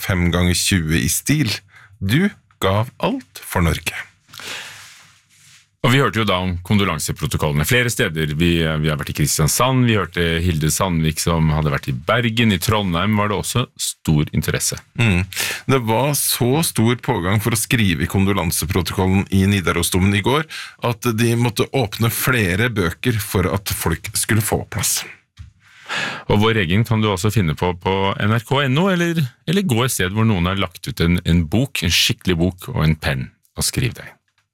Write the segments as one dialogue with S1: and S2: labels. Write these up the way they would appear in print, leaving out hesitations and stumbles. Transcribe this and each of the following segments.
S1: 5x20 i stil. Du gav alt for Norge.
S2: Og vi hørte jo da om kondolanseprotokollene flere steder. Vi har vært i Kristiansand, vi hørte Hilde Sandvik som hadde vært i Bergen, i Trondheim var det også stor interesse.
S1: Det var så stor pågang for å skrive i kondolanseprotokollen i Nidarosdomen i går, at de måtte åpne flere bøker for at folk skulle få plass.
S2: Og vår egen kan du også finne på nrk.no, eller gå et sted hvor noen har lagt ut en bok, en skikkelig bok og en penn, og skriv deg.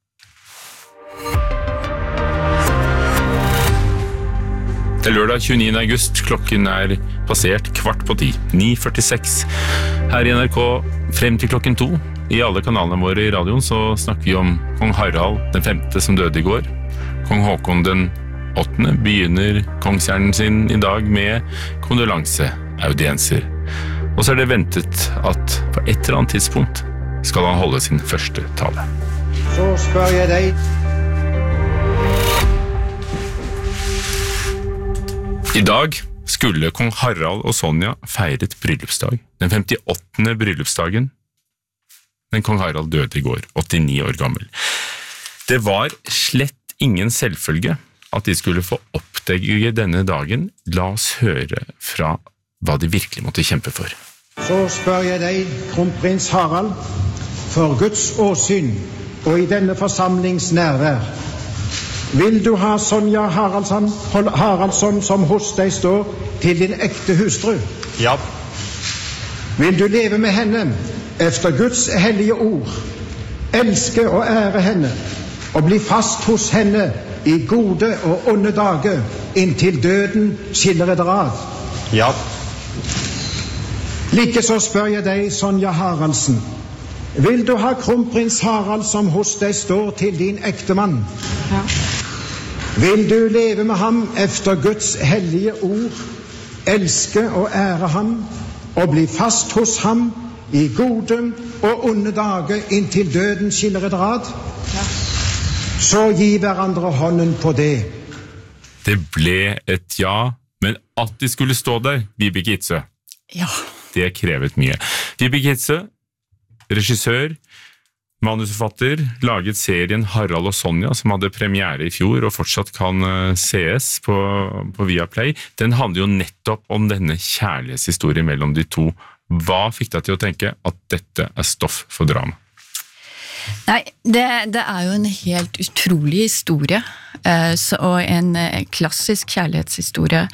S2: Det lørdag 29. august, klokken passert 9:15, 9:46. Her i NRK frem til klokken 2. I alle kanalene våre i radioen så snakker vi om kong Harald den 5. som døde i går. Kong Håkon den 8. begynner kongsgjerningen sin i dag med kondolanseaudienser. Og så det ventet at på et eller annet tidspunkt skal han holde sin første tale.
S3: Så spør jeg deg.
S2: I dag skulle kong Harald og Sonja feiret bryllupsdag, den 58. bryllupsdagen, men kong Harald døde i går, 89 år gammel. Det var slett ingen selvfølge at de skulle få oppdage denne dagen. La oss høre fra hva de virkelig måtte kjempe for.
S3: Så spør jeg deg, kronprins Harald, for Guds åsyn og i denne forsamlings nærvær. Vil du ha Sonja Haraldsson som hos deg står til din ekte hustru?
S4: Ja.
S3: Vil du leve med henne efter Guds hellige ord, elske og ære henne, og bli fast hos henne i gode og onde dager, inntil døden skiller eder ad?
S4: Ja.
S3: Likeså spør jeg deg, Sonja Haraldsen, vil du ha kronprins Harald som hos deg står til din ektemann?
S5: Ja.
S3: Vil du leve med ham efter Guds hellige ord, elske og ære ham, og bli fast hos ham i gode og onde dager inntil døden skiller eder ad?
S5: Ja.
S3: Så gi hverandre hånden på det.
S2: Det ble et ja, men at de skulle stå der, Vibeke Itzøe,
S5: Ja.
S2: det krevet mye. Vibeke Itzøe, regissør, manusforfatter, laget serien Harald og Sonja, som hadde premiere i fjor og fortsatt kan sees på Viaplay. Den handler jo nettopp om denne kjærlighetshistorien mellom de to. Hva fikk deg til å tenke at dette stoff for drama?
S5: Nei, det jo en helt utrolig historie, og en klassisk kjærlighetshistorie.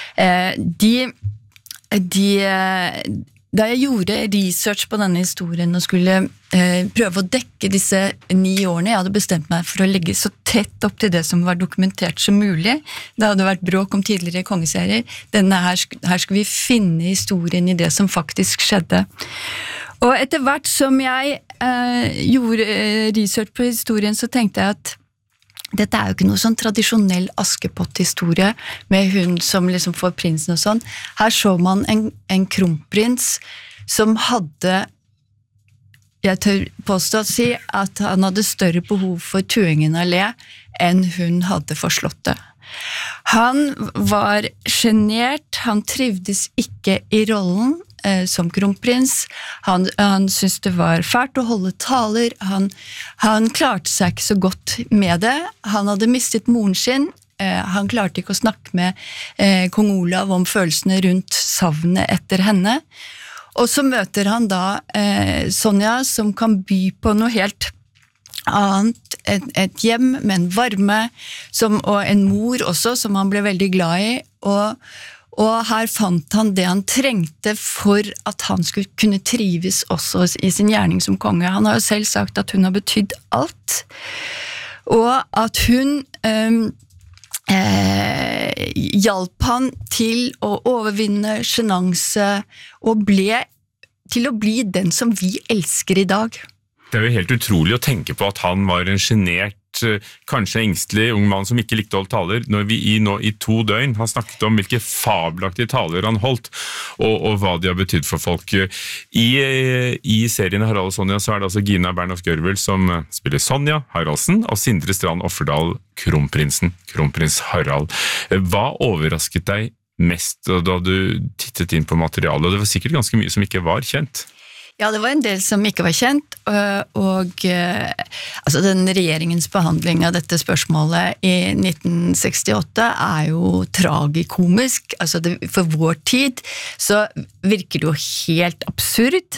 S5: Da jeg gjorde research på denne historien og skulle prøve å dekke disse 9 årene, jeg hadde bestemt meg for å legge så tett opp til det som var dokumentert som mulig. Det hadde vært bråk om tidligere kongeserier. Her skal vi finne historien i det som faktisk skjedde. Og etter hvert som jeg gjorde research på historien, så tenkte jeg at dette jo ikke noe sånn tradisjonell Askepott-historie med hun som liksom får prinsen og sånn. Her så man en kronprins som hadde, jeg tør påstå å si, at han hadde større behov for Tuingen Allé enn hun hadde for slottet. Han var genert, han trivdes ikke i rollen som kronprins. Han syntes det var fælt å holde taler. Han klarte seg ikke så godt med det. Han hadde mistet moren sin. Han klarte ikke å snakke med kong Olav om følelsene rundt savnet etter henne. Og så møter han da Sonja, som kan by på noe helt annet, et hjem med en varme, og en mor også, som han ble veldig glad i, og her fant han det han trengte for at han skulle kunne trives også i sin gjerning som konge. Han har jo selv sagt at hun har betydd alt, og at hun hjalp han til å overvinne genanse og til å bli den som vi elsker i dag.
S2: Det jo helt utrolig å tenke på at han var en genert, kanskje engstelig ung mann som ikke likte å holde taler, når vi nå i 2 døgn har snakket om hvilke fabelaktige taler han holdt, og hva de har betydd for folk. I serien Harald og Sonja så det altså Gina Bernhoft Gjørvel som spiller Sonja Haraldsen, og Sindre Strand Offerdal, kronprinsen, kronprins Harald. Hva overrasket deg mest da du tittet inn på materialet? Det var sikkert ganske mye som ikke var kjent.
S5: Ja, det var en del som ikke var kjent, og altså den regjeringens behandling av dette spørsmålet i 1968 jo tragikomisk. Altså for vår tid så virker det jo helt absurd,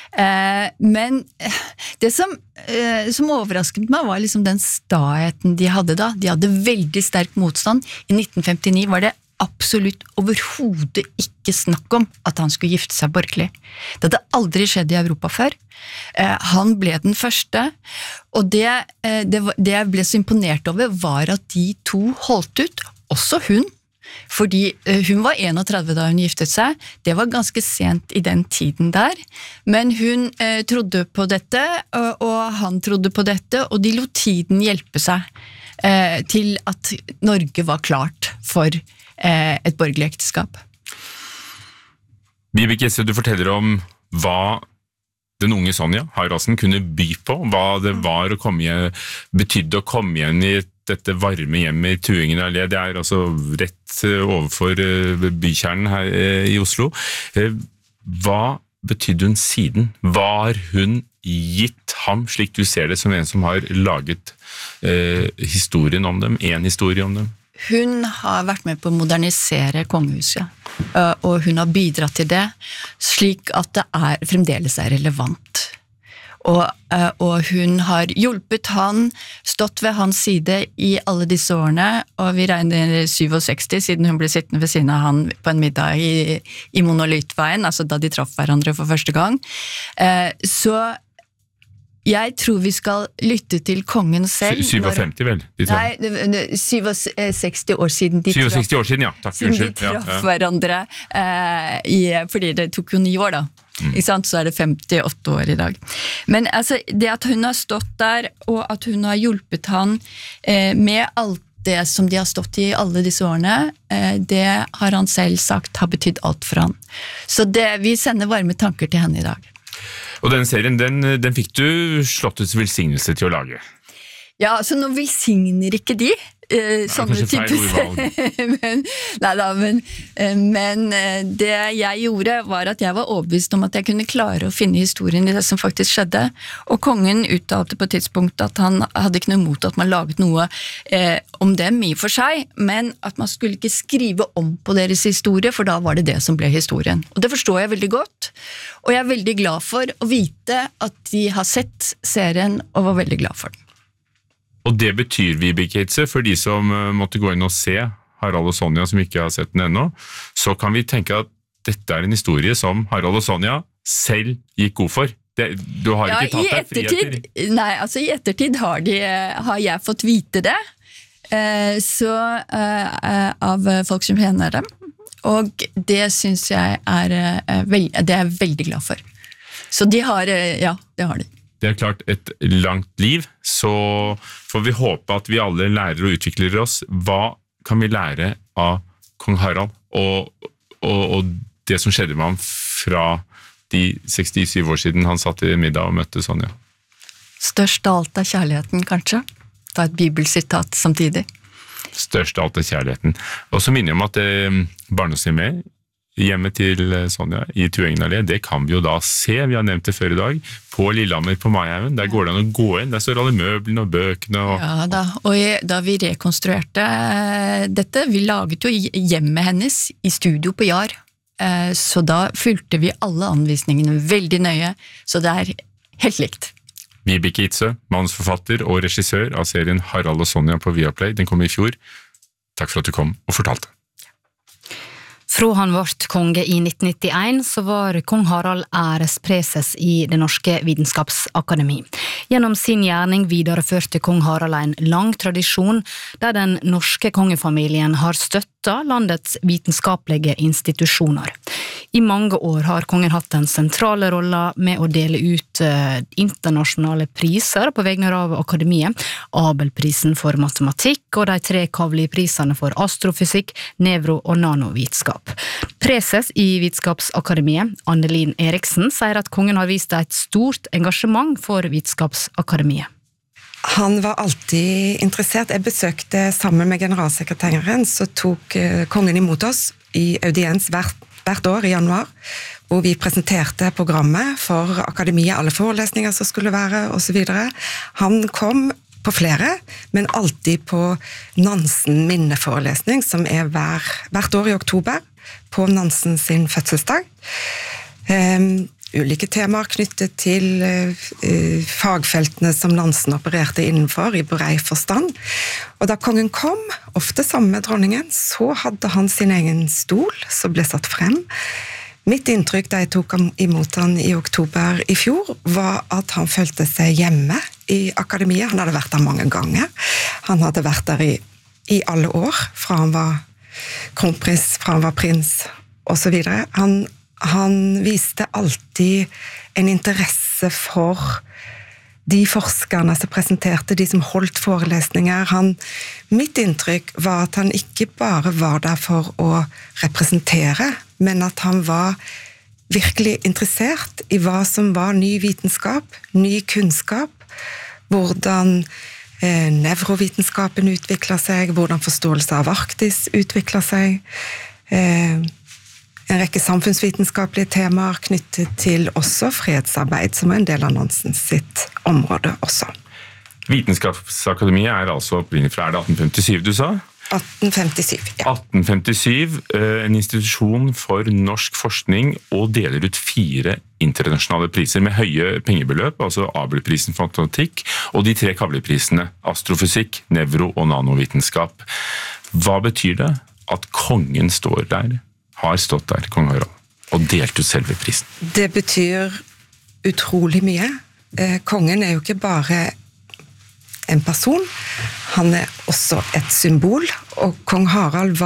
S5: men det som overrasket meg var liksom den staheten de hadde da. De hadde veldig sterk motstand. I 1959 var det absolutt overhodet ikke snakk om at han skulle gifte seg borgerlig. Det hadde aldri skjedd i Europa før. Han ble den første, og det jeg ble så imponert over var at de to holdt ut, også hun, fordi hun var 31 da hun giftet seg. Det var ganske sent i den tiden der, men hun trodde på dette, og han trodde på dette, og de lot tiden hjelpe seg til at Norge var klart for et borgerlig ekteskap.
S2: Vibeke, du forteller om hva den unge Sonja Haraldsen kunne by på, hva det var betydde å komme igjen i dette varme hjemmet i Tuingen allé. Det altså rett overfor bykjernen her i Oslo. Hva betydde hun siden? Var hun gitt ham, slik du ser det, som en som har laget historien om dem, en historie om dem?
S5: Hun har vært med på å modernisere kongehuset, og hun har bidratt til det, slik at det fremdeles relevant. Og hun har hjulpet han, stått ved hans side i alle disse årene, og vi regner 67, siden hun ble sittende ved siden av han på en middag i Monolitveien, altså da de traff hverandre for første gang. Så jeg tror vi skal lytte til kongen selv.
S2: 57 vel?
S5: Nei, 67 år siden de
S2: 67 år siden, ja. Takk,
S5: siden de traff hverandre, fordi det tok jo 9 år da. Ikke sant? Så det 58 år i dag. Men altså, det at hun har stått der, og at hun har hjulpet han med alt det som de har stått i alle disse årene, det har han selv sagt har betydd alt for han. Så vi sender varme tanker til henne i dag.
S2: Og den serien, den fikk du Slottets velsignelse til å lage.
S5: Ja, så nå velsigner ikke de sånne typer. men det jeg gjorde var at jeg var overbevist om at jeg kunne klare å finne historien i det som faktisk skjedde. Og kongen uttalte på et tidspunkt at han hadde ikke noe imot at man laget noe om dem i og for seg, men at man skulle ikke skrive om på deres historie, for da var det det som ble historien. Og det forstår jeg veldig godt, og jeg veldig glad for å vite at de har sett serien og var veldig glad for den.
S2: Og det betyr, Vibeke Hitze, for de som måtte gå inn og se Harald og Sonja som ikke har sett den ennå, så kan vi tenke at dette en historie som Harald og Sonja selv gikk god for. Du har ikke tatt deg friheter?
S5: Nei, altså i ettertid har jeg fått vite det, av folk som kjenner dem, og det synes jeg det er veldig glad for. Så det har de.
S2: Det klart et langt liv, så får vi håpe at vi alle lærer og utvikler oss. Hva kan vi lære av kong Harald og det som skjedde med ham fra de 67 år siden han satt i middag og møtte Sonja?
S5: Størst av alt kjærligheten, kanskje. Ta et bibelsitat samtidig.
S2: Størst av alt kjærligheten. Og så minner jeg om at barndomshjemmet hjemmet til Sonja i Tuingen allé, det kan vi jo da se, vi har nevnt det før i dag, på Lillehammer på Maihaugen. Der går det an å gå inn, der står alle møblene og bøkene.
S5: Ja da, og da vi rekonstruerte dette, vi laget jo hjemmet hennes i studio på Jar, så da fulgte vi alle anvisningene veldig nøye, så det helt likt.
S2: Vibeke Hitze, manusforfatter og regissør av serien Harald og Sonja på Viaplay, den kom i fjor. Takk for at du kom og fortalte.
S4: Fra han vart konge i 1991, så var kong Harald ærespreses i Det norske vitenskapsakademi. Gjennom sin gjerning videreførte kong Harald en lang tradisjon, der den norske kongefamilien har støttet landets vitenskapelige institusjoner. I mange år har kongen hatt den sentrale rollen med å dele ut internasjonale priser på vegne av akademiet, Abelprisen for matematikk og de 3 Kavli-prisene for astrofysikk, nevro- og nanovitenskap. Preses i Vitenskapsakademiet, Annelin Eriksen, sier at kongen har vist et stort engasjement for Vitenskapsakademiet.
S6: Han var alltid interessert. Jeg besøkte sammen med generalsekretæren, så tok kongen imot oss i audiens hvert år i januar, hvor vi presenterte programmet for akademiet, alle forelesninger som skulle være, og så videre. Han kom på flere, men alltid på Nansen minneforelesning, som hvert år i oktober, på Nansen sin fødselsdag. Ulike temaer knyttet til fagfeltene som Nansen opererte innenfor i brei forstand. Og da kongen kom, ofte sammen med dronningen, så hadde han sin egen stol som ble satt frem. Mitt inntrykk da jeg tok imot han i oktober i fjor, var at han følte seg hjemme i akademiet. Han hadde vært der mange ganger. Han hadde vært der i alle år, fra han var kronprins, fra han var prins, og så videre. Han viste alltid en interesse for de forskerne som presenterte, de som holdt forelesninger. Mitt inntrykk var at han ikke bare var der for å representere, men at han var virkelig interessert i hva som var ny vitenskap, ny kunnskap, hvordan nevrovitenskapen utviklet seg, hvordan forståelse av Arktis utviklet seg, en rekke samfunnsvitenskapelige temaer knyttet til også fredsarbeid, som en del av Nansen sitt område også.
S2: Vitenskapsakademiet altså opprinnelig fra, det 1857 du sa?
S6: 1857, ja.
S2: 1857, en institusjon for norsk forskning, og deler ut 4 internasjonale priser med høye pengebeløp, altså Abelprisen for matematikk, og de 3 Kavli-prisene, astrofysikk, nevro og nanovitenskap. Hva betyr det at kongen står der, har stått der, kong Harald, og delt ut selve prisen?
S6: Det betyr utrolig mye. Kongen jo ikke bare en person, han også et symbol, og kong Harald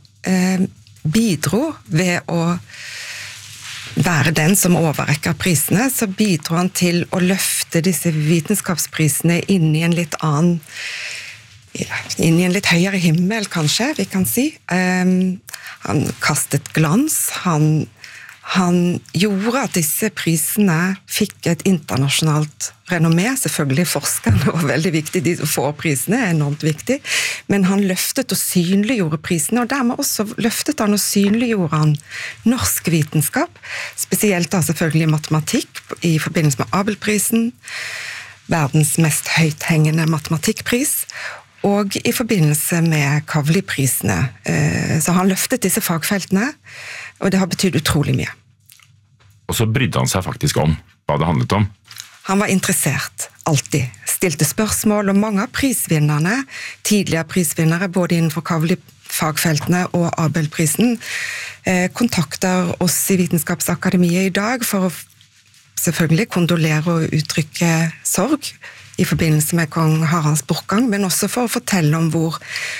S6: bidro ved å være den som overrekker prisene, så bidro han til å løfte disse vitenskapsprisene inn i en litt annen, inn i en litt høyere himmel, kanskje, vi kan si. Han kastet glans, han gjorde at disse prisene fikk et internasjonalt renommé, selvfølgelig forskerne var veldig viktig, de som får prisene enormt viktig, men han løftet og synliggjorde prisene, og dermed også løftet han og synliggjorde han norsk vitenskap, spesielt da selvfølgelig matematikk, i forbindelse med Abelprisen, verdens mest høythengende matematikkpris, og i forbindelse med Kavli-prisene. Så han løftet disse fagfeltene, og det har betydd utrolig mye.
S2: Og så brydde han seg faktisk om hva det handlet om.
S6: Han var interessert, alltid. Stilte spørsmål, og mange av prisvinnerne, tidligere prisvinnere, både innenfor Kavli-fagfeltene og Abelprisen, kontakter oss i Vitenskapsakademiet i dag for å selvfølgelig kondolere og uttrykke sorg i forbindelse med kong Haralds bortgang, men også for å fortelle om hvor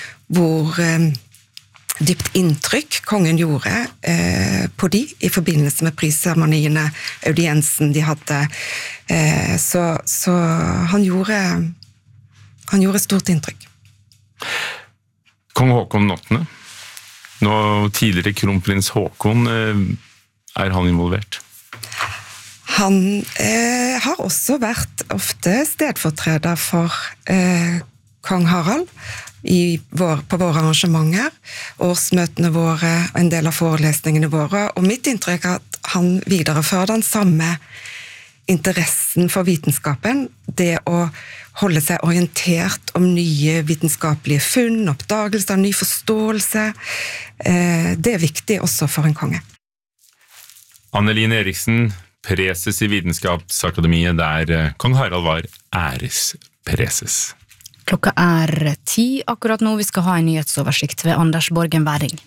S6: dypt inntrykk kongen gjorde på de i forbindelse med prisseremoniene, audiensen de hadde. Så han gjorde stort inntrykk.
S2: Kong Håkon 8. Nå tidligere kronprins Håkon, han involvert?
S6: Han har også vært ofte stedfortreder for kong Harald på våre arrangementer, årsmøtene våre, en del av forelesningene våre, og mitt inntrykk at han viderefører den samme interessen for vitenskapen, det å holde seg orientert om nye vitenskapelige funn, oppdagelser, ny forståelse, det viktig også for en konge.
S2: Anneline Eriksen, preses i Vitenskapsakademiet, der kong Harald var ærespreses.
S4: Klokka 10 akkurat nå. Vi skal ha en nyhetsoversikt ved Anders Borgen Væring.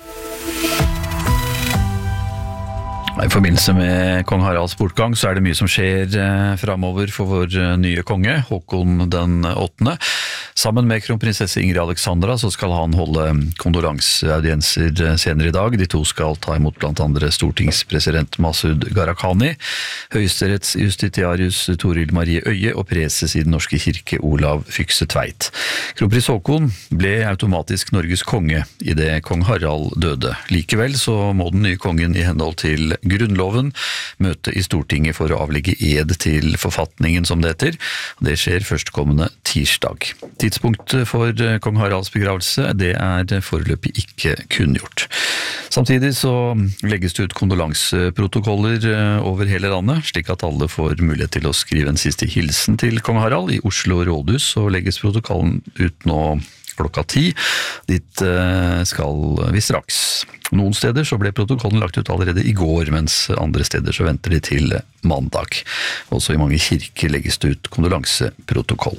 S7: I forbindelse med kong Haralds bortgang så det mye som skjer fremover for vår nye konge, Håkon den 8. Sammen med kronprinsesse Ingrid Alexandra så skal han holde kondolanseaudienser senere i dag. De to skal ta imot blant andre stortingspresident Masud Gharahkhani, høyesterettsjustitiarius Toril Marie Øye og preses i den norske kirke Olav Fykse Tveit. Kronprins Håkon ble automatisk Norges konge i det kong Harald døde. Likevel så må den nye kongen i henhold til Grunnloven møte i Stortinget for å avlegge ed til forfatningen som det heter. Det skjer førstkommende tirsdag. Tidspunktet for kong Haralds begravelse, det foreløpig ikke kunngjort. Samtidig så legges det ut kondolanseprotokoller over hele landet, slik at alle får mulighet til å skrive en siste hilsen til kong Harald. I Oslo rådhus så legges protokollen ut nå klokka 10. Dit skal vi straks. Noen steder så ble protokollen lagt ut allerede i går, mens andre steder så venter de til mandag. Også i mange kirker legges det ut kondolanseprotokoll.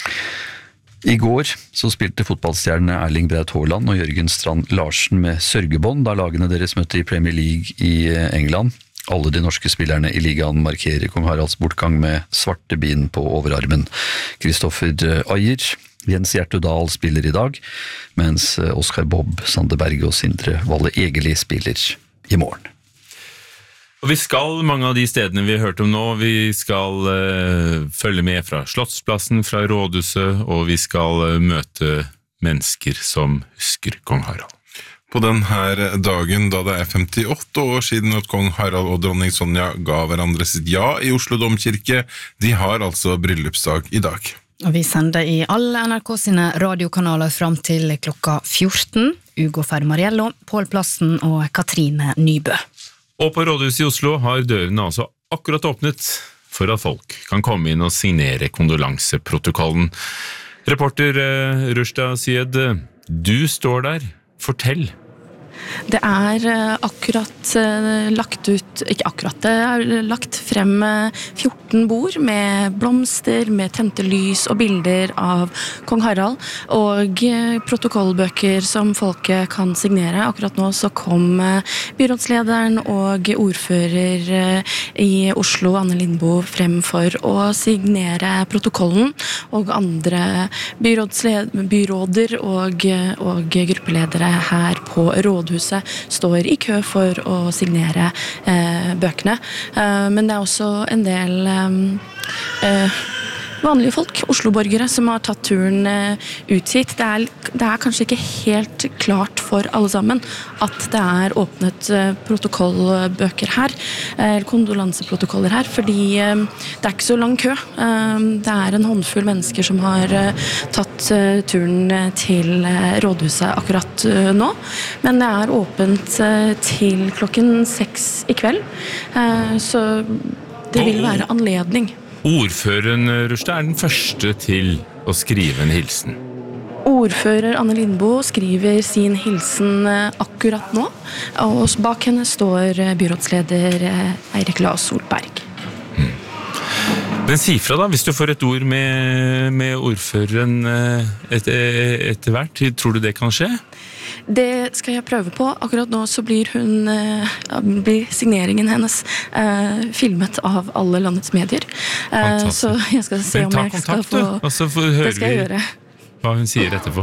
S7: I går så spilte fotballstjerne Erling Braut Haaland og Jørgen Strand Larsen med sørgebånd da lagene deres møtte i Premier League i England. Alle de norske spillerne i ligaen markerer kong Haralds bortgang med svarte bin på overarmen. Kristoffer Ayer, Jens Hjertudal spiller i dag, mens Oskar Bob, Sander Berge og Sindre Valle Egeli spiller i morgen.
S2: Og vi skal mange av de stedene vi har hørt om nå, vi skal følge med fra Slottsplassen, fra Rådhuset, og vi skal møte mennesker som husker kong Harald.
S1: På denne dagen, da det 58 år siden at kong Harald og dronning Sonja ga hverandre sitt ja i Oslo Domkirke, de har altså bryllupsdag i dag.
S4: Og vi sender i alle NRK sine radiokanaler fram til klokka 14. Ugo Fermariello, Pål Plassen og Katrine Nybø.
S2: Og på Rådhuset i Oslo har dørene altså akkurat åpnet for at folk kan komme inn og signere kondolanseprotokollen. Reporter Rushda Syed, du står der. Fortell.
S8: Det akkurat lagt ut, ikke akkurat, det lagt frem 14 bord med blomster, med tente lys og bilder av kong Harald, og protokollbøker som folket kan signere. Akkurat nå så kom byrådslederen og ordfører i Oslo, Anne Lindboe, frem for å signere protokollen, og andre byråder og gruppeledere her på Rådhuset står i kø for å signere bøkene. Men det også en del vanlige folk, Oslo-borgere, som har tatt turen ut hit. Det kanskje ikke helt klart for alle sammen at det åpnet protokollbøker her, kondolanseprotokoller her, fordi det ikke så lang kø. Det en håndfull mennesker som har tatt turen til Rådhuset akkurat nå, men det åpent til klokken 6 i kveld, så det vil være anledning.
S2: Ordføreren, Rushda, den første til å skrive en hilsen.
S8: Ordfører Anne Lindboe skriver sin hilsen akkurat nå, og bak henne står byrådsleder Eirik Lae Solberg.
S2: Men si fra da, hvis du får et ord med ordføreren etter hvert, tror du det kan skje?
S8: Det skal jeg prøve på. Akkurat nå så blir signeringen hennes filmet av alle landets medier. Så jeg skal se om jeg skal få...
S2: Og så hører vi hva hun sier etterpå.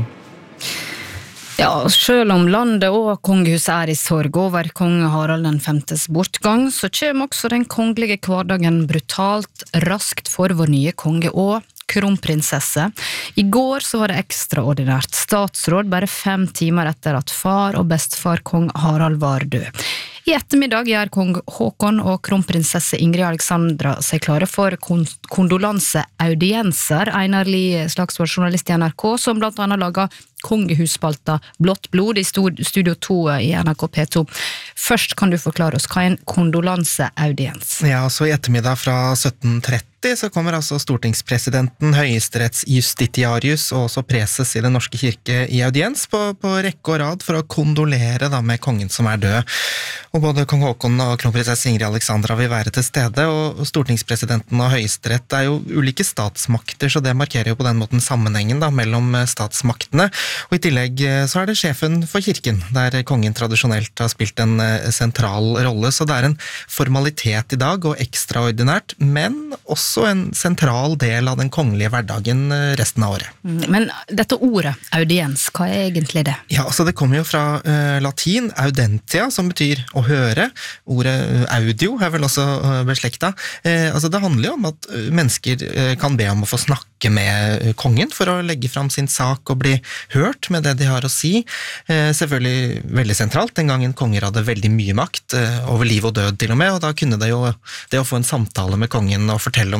S4: Ja, selv om landet og kongehuset i sorg over kong Harald den 5. bortgang, så kommer også den kongelige hverdagen brutalt raskt for vår nye konge og kronprinsesse. I går så var det ekstraordinært statsråd bare 5 timer etter at far og bestefar kong Harald var død. I ettermiddag gjør kong Håkon og kronprinsesse Ingrid Alexandra seg klare for kondolanseaudienser. Einar Lie, slagsvold-journalist i NRK, som blant annet laget kongehusspalta Blått blod i Studio 2 i NRK P2. Først kan du forklare oss hva en kondolanseaudiens?
S9: Ja, så i ettermiddag fra 17:30 så kommer altså stortingspresidenten, høyesterettsjustitiarius og også preses i den norske kirke i audiens på rekke og rad for å kondolere da med kongen som død. Og både kong Håkon og kronprinsesse Ingrid Alexandra vil være til stede, og stortingspresidenten og høyesterett jo ulike statsmakter, så det markerer jo på den måten sammenhengen da mellom statsmaktene. Og i tillegg så det sjefen for kirken, der kongen tradisjonelt har spilt en sentral rolle, så det en formalitet i dag og ekstraordinært, men også en sentral del av den kongelige hverdagen resten av året.
S4: Men dette ordet, audiens, hva egentlig det?
S9: Ja, altså det kommer jo fra latin, audentia, som betyr å høre. Ordet audio vel også beslekta. Altså det handler jo om at mennesker kan be om å få snakke med kongen for å legge fram sin sak og bli hørt med det de har å si. Selvfølgelig veldig sentralt, den gangen konger hadde veldig mye makt, over liv og død til og med, og da kunne det jo det å få en samtale med kongen og fortelle om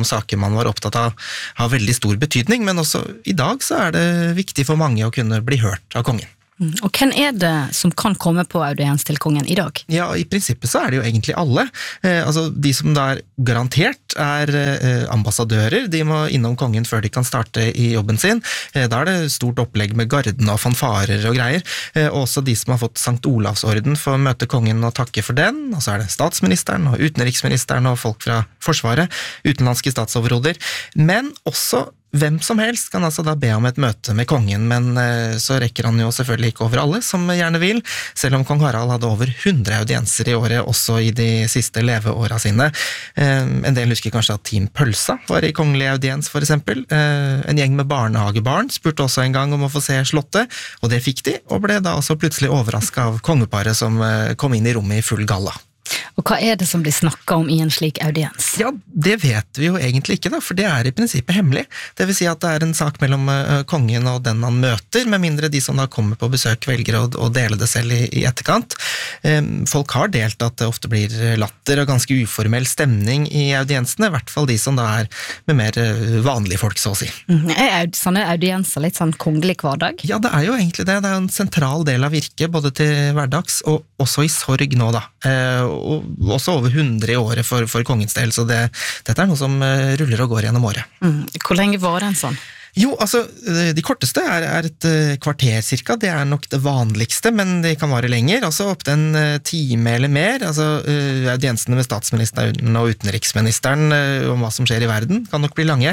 S9: saker man var opptatt av har veldig stor betydning, men også i dag så det viktig for mange å kunne bli hørt av kongen.
S4: Og hvem det som kan komme på audiens til kongen i dag?
S9: Ja, i prinsippet så det jo egentlig alle. Altså, de som da garantert ambassadører, de må innom kongen før de kan starte i jobben sin. Da det stort opplegg med garden og fanfarer og greier. Og også de som har fått Sankt Olavsorden for å møte kongen og takke for den. Og så det statsministeren og utenriksministeren og folk fra forsvaret, utenlandske statsoverhoder. Men også hvem som helst kan altså da be om et møte med kongen, men så rekker han jo selvfølgelig ikke over alle som gjerne vil, selv om kong Harald hadde over 100 audienser i året, også i de siste leveåra sine. En del husker kanskje at Team Pølsa var i kongelig audiens, for eksempel. En gjeng med barnehagebarn spurte også en gang om å få se slottet, og det fikk de, og ble da også plutselig overrasket av kongeparet som kom inn i rommet i full galla.
S4: Og hva det som blir snakket om i en slik audiens?
S9: Ja, det vet vi jo egentlig ikke da, for det i prinsippet hemmelig. Det vil si at det en sak mellom kongen og den han møter, med mindre de som da kommer på besøk velger å dele det selv i etterkant. Folk har delt at det ofte blir latter og ganske uformell stemning i audiensene, i hvert fall de som da med mer vanlige folk, så å si.
S4: Sånne audienser litt sånn kongelig hverdag?
S9: Ja, det jo egentlig det. Det jo en sentral del av virket, både til hverdags og også i sorg nå da. Og også over 100 i året for kongens del, så dette noe som ruller og går gjennom året.
S4: Hvor lenge var det en sånn?
S9: Jo, altså, de korteste et kvarter cirka, det nok det vanligste, men det kan vare lenger, altså opp til en time eller mer, altså audiensene med statsministeren og utenriksministeren om hva som skjer i verden, kan nok bli lange.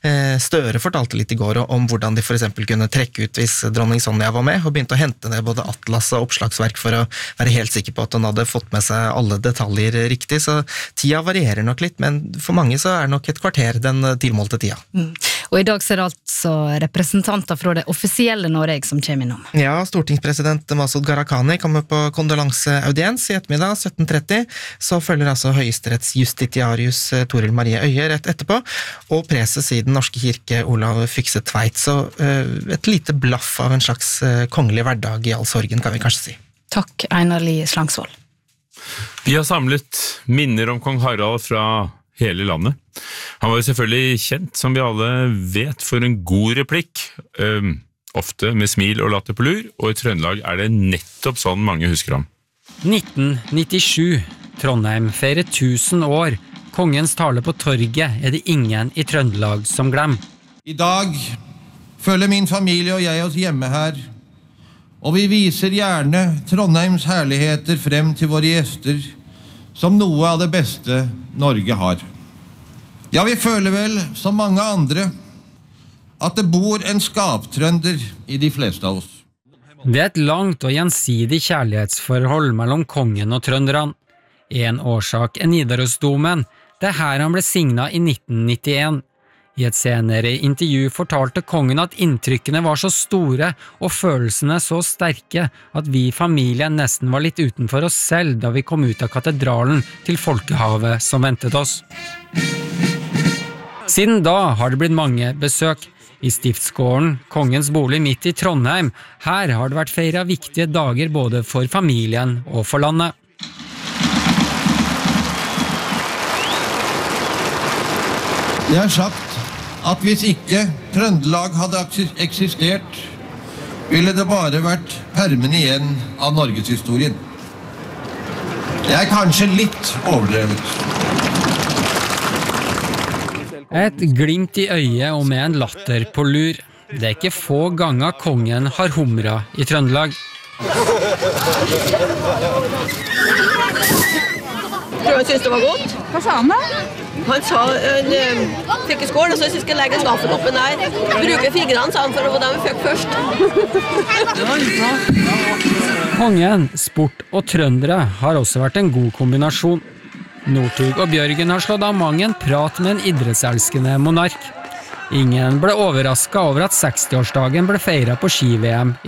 S9: Støre fortalte litt i går om hvordan de for eksempel kunne trekke ut hvis dronning Sonja var med, og begynte å hente ned både atlas og oppslagsverk for å være helt sikker på at hun hadde fått med seg alle detaljer riktig, så tida varierer nok litt, men for mange så nok et kvarter den tilmålte tida.
S4: Og i dag så det altså representanter fra det offisielle Norge som kommer innom.
S9: Ja, stortingspresident Masud Gharahkhani kommer på kondolanseaudiens i ettermiddag 17:30, så følger altså høyesteretts justitiarius Toril Marie Øye rett etterpå, og preses i den norske kirke Olav Fykse Tveit, så et lite blaff av en slags kongelig hverdag i all sorgen, kan vi kanskje si.
S4: Takk, Einar Lie Slangsvold.
S2: Vi har samlet minner om kong Harald fra hele landet. Han var jo selvfølgelig kjent, som vi alle vet, for en god replikk, ofte med smil og latter på lur, og i Trøndelag det nettopp sånn mange husker ham.
S10: 1997. Trondheim feirer 1000 år. Kongens tale på torget det ingen i Trøndelag som glem.
S11: I dag føler min familie og jeg oss hjemme her, og vi viser gjerne Trondheims herligheter frem til våre gjester, som noe av det beste Norge har. Ja, vi føler vel, som mange andre, at det bor en skaptrønder i de fleste av oss.
S10: Det et langt og gjensidig kjærlighetsforhold mellom kongen og trønderne. En årsak Nidarosdomen, det her han ble signet i 1991. I et senere intervju fortalte kongen at inntrykkene var så store og følelsene så sterke at vi i familien nesten var litt utenfor oss selv da vi kom ut av katedralen til folkehavet som ventet oss. Siden da har det blitt mange besøk. I Stiftsgården, kongens bolig midt i Trondheim, her har det vært feiret viktige dager både for familien og for landet.
S11: Jeg har sagt at hvis ikke Trøndelag hadde eksistert, ville det bare vært permene igjen av Norgeshistorien. Det kanskje litt overdrevet.
S10: Et glimt i øyet og med en latter på lur. Det ikke få ganger kongen har humra i Trøndelag.
S12: Tror han synes det var godt? Hva sa han da? Han sa en fikk i skål, og så synes jeg skal legge skaffekoppen der. Bruke fingrene, sa han, for å få dem vi fikk først.
S10: Kongen, sport og trøndere har også vært en god kombinasjon. Northug og Bjørgen har slått av mang en prat med en idrettselskende monark. Ingen ble overrasket over at 60-årsdagen ble feiret på ski-VM